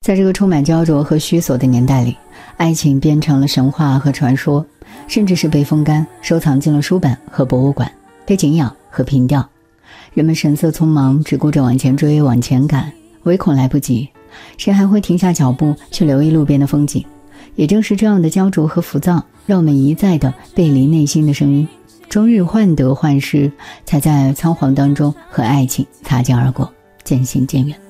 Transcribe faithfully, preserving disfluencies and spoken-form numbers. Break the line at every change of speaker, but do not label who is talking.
在这个充满焦灼和虚索的年代里，爱情变成了神话和传说，甚至是被风干收藏进了书本和博物馆，被敬仰和凭吊。人们神色匆忙，只顾着往前追往前赶，唯恐来不及，谁还会停下脚步去留意路边的风景？也正是这样的焦灼和浮躁，让我们一再的背离内心的声音，终日患得患失，才在仓皇当中和爱情擦肩而过，渐行渐远。